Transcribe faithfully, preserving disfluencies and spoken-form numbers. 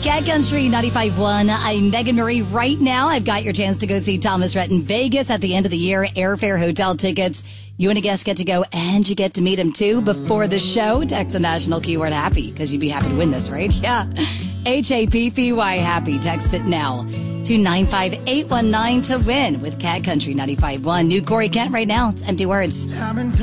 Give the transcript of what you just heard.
Cat Country ninety-five point one. I'm Megan Marie. Right now, I've got your chance to go see Thomas Rhett in Vegas at the end of the year. Airfare, hotel tickets. You and a guest get to go, and you get to meet him, too, before the show. Text the national keyword happy, because you'd be happy to win this, right? Yeah. H A P P Y, happy. Text it now to nine five eight one nine to win with Cat Country ninety-five point one. New Corey Kent right now. It's Empty Words.